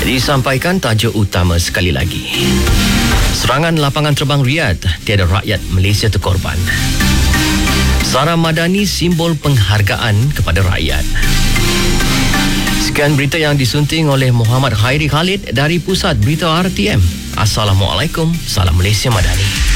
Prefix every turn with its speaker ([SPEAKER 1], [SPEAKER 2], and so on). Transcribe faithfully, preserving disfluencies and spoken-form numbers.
[SPEAKER 1] Disampaikan tajuk utama sekali lagi. Serangan lapangan terbang Riyadh, tiada rakyat Malaysia terkorban. Sarah Madani simbol penghargaan kepada rakyat. Sekian berita yang disunting oleh Muhammad Khairi Khalid dari Pusat Berita R T M. Assalamualaikum, salam Malaysia Madani.